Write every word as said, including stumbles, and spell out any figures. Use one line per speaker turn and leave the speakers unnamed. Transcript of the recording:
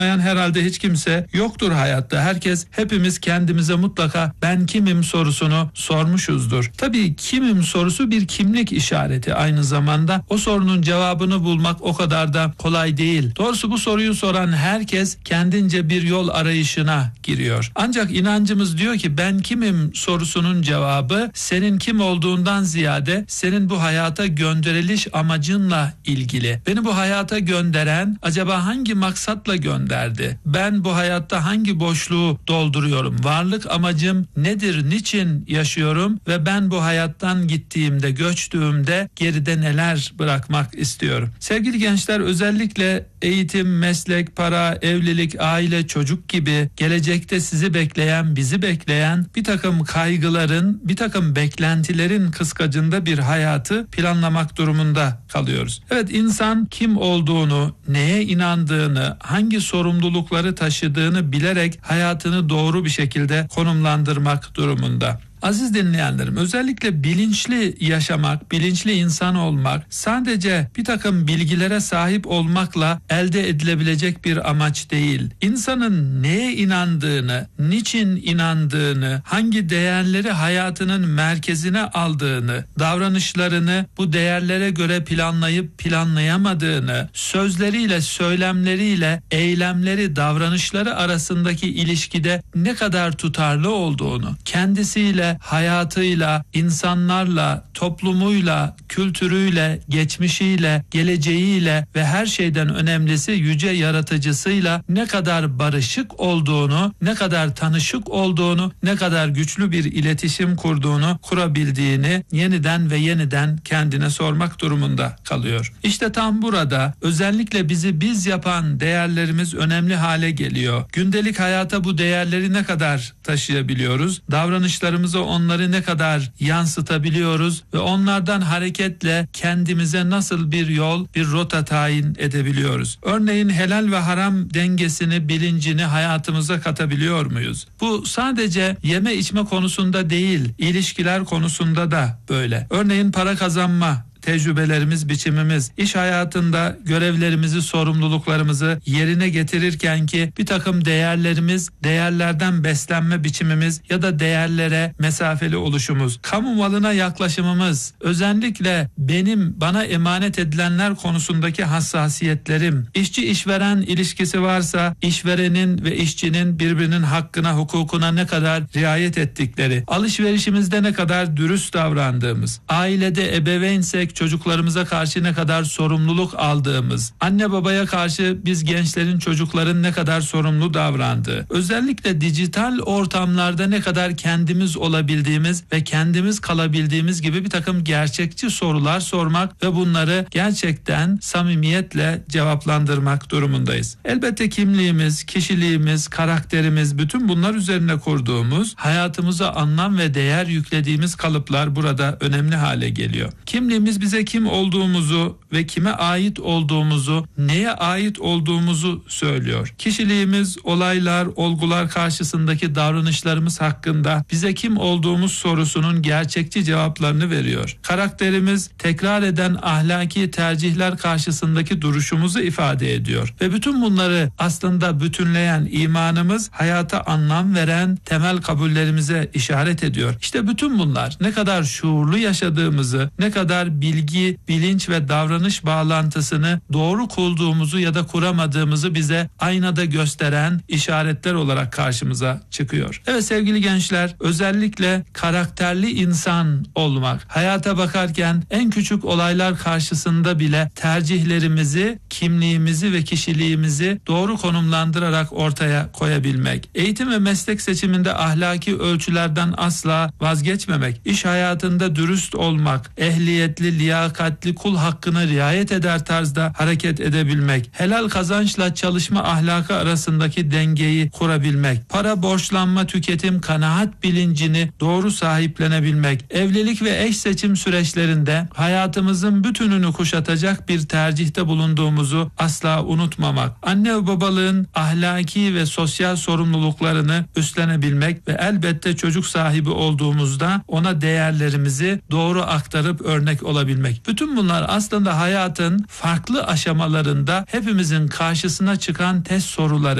herhalde hiç kimse yoktur hayatta. Herkes, hepimiz kendimize mutlaka ben kimim sorusunu sormuşuzdur. Tabii kimim sorusu bir kimlik işareti aynı zamanda. O sorunun cevabını bulmak o kadar da kolay değil. Doğrusu bu soruyu soran herkes kendince bir yol arayışına giriyor. Ancak inancımız diyor ki ben kimim sorusunun cevabı senin kim olduğundan ziyade senin bu hayata gönderiliş amacınla ilgili. Beni bu hayata gönderen acaba hangi maksatla gönderdi? Ben bu hayatta hangi boşluğu dolduruyorum? Varlık amacım nedir? Niçin yaşıyorum? Ve ben bu hayattan gittiğimde, göçtüğümde geride neler bırakmak istiyorum? Sevgili gençler, özellikle eğitim, meslek, para, evlilik, aile, çocuk gibi gelecekte sizi bekleyen, bizi bekleyen bir takım kaygıların, bir takım beklentilerin kıskacında bir hayatı planlamak durumunda kalıyoruz. Evet, insan kim olduğunu, neye inandığını, hangi sorumlulukları taşıdığını bilerek hayatını doğru bir şekilde konumlandırmak durumunda. Aziz dinleyenlerim, özellikle bilinçli yaşamak, bilinçli insan olmak sadece bir takım bilgilere sahip olmakla elde edilebilecek bir amaç değil. İnsanın neye inandığını, niçin inandığını, hangi değerleri hayatının merkezine aldığını, davranışlarını bu değerlere göre planlayıp planlayamadığını, sözleriyle, söylemleriyle, eylemleri, davranışları arasındaki ilişkide ne kadar tutarlı olduğunu, kendisiyle, hayatıyla, insanlarla, toplumuyla, kültürüyle, geçmişiyle, geleceğiyle ve her şeyden önemlisi yüce yaratıcısıyla ne kadar barışık olduğunu, ne kadar tanışık olduğunu, ne kadar güçlü bir iletişim kurduğunu, kurabildiğini yeniden ve yeniden kendine sormak durumunda kalıyor. İşte tam burada özellikle bizi biz yapan değerlerimiz önemli hale geliyor. Gündelik hayata bu değerleri ne kadar taşıyabiliyoruz? Davranışlarımızı onları ne kadar yansıtabiliyoruz ve onlardan hareketle kendimize nasıl bir yol, bir rota tayin edebiliyoruz? Örneğin helal ve haram dengesini, bilincini hayatımıza katabiliyor muyuz? Bu sadece yeme içme konusunda değil, ilişkiler konusunda da böyle. Örneğin para kazanma tecrübelerimiz, biçimimiz, iş hayatında görevlerimizi, sorumluluklarımızı yerine getirirken ki bir takım değerlerimiz, değerlerden beslenme biçimimiz ya da değerlere mesafeli oluşumuz, kamu malına yaklaşımımız, özellikle benim bana emanet edilenler konusundaki hassasiyetlerim, işçi işveren ilişkisi varsa işverenin ve işçinin birbirinin hakkına, hukukuna ne kadar riayet ettikleri, alışverişimizde ne kadar dürüst davrandığımız, ailede ebeveynsek çocuklarımıza karşı ne kadar sorumluluk aldığımız, anne babaya karşı biz gençlerin, çocukların ne kadar sorumlu davrandığı, özellikle dijital ortamlarda ne kadar kendimiz olabildiğimiz ve kendimiz kalabildiğimiz gibi bir takım gerçekçi sorular sormak ve bunları gerçekten samimiyetle cevaplandırmak durumundayız. Elbette kimliğimiz, kişiliğimiz, karakterimiz, bütün bunlar üzerine kurduğumuz, hayatımıza anlam ve değer yüklediğimiz kalıplar burada önemli hale geliyor. Kimliğimiz bize kim olduğumuzu ve kime ait olduğumuzu, neye ait olduğumuzu söylüyor. Kişiliğimiz, olaylar, olgular karşısındaki davranışlarımız hakkında bize kim olduğumuz sorusunun gerçekçi cevaplarını veriyor. Karakterimiz, tekrar eden ahlaki tercihler karşısındaki duruşumuzu ifade ediyor. Ve bütün bunları aslında bütünleyen imanımız, hayata anlam veren temel kabullerimize işaret ediyor. İşte bütün bunlar ne kadar şuurlu yaşadığımızı, ne kadar bilgi, bilinç ve davranış bağlantısını doğru kurduğumuzu ya da kuramadığımızı bize aynada gösteren işaretler olarak karşımıza çıkıyor. Evet sevgili gençler, özellikle karakterli insan olmak, hayata bakarken en küçük olaylar karşısında bile tercihlerimizi, kimliğimizi ve kişiliğimizi doğru konumlandırarak ortaya koyabilmek, eğitim ve meslek seçiminde ahlaki ölçülerden asla vazgeçmemek, iş hayatında dürüst olmak, ehliyetli, liyakatli, kul hakkına riayet eder tarzda hareket edebilmek, helal kazançla çalışma ahlakı arasındaki dengeyi kurabilmek, para, borçlanma, tüketim, kanaat bilincini doğru sahiplenebilmek, evlilik ve eş seçim süreçlerinde hayatımızın bütününü kuşatacak bir tercihte bulunduğumuzu asla unutmamak, anne ve babalığın ahlaki ve sosyal sorumluluklarını üstlenebilmek ve elbette çocuk sahibi olduğumuzda ona değerlerimizi doğru aktarıp örnek olabilmek yapabilmek. Bütün bunlar aslında hayatın farklı aşamalarında hepimizin karşısına çıkan test soruları.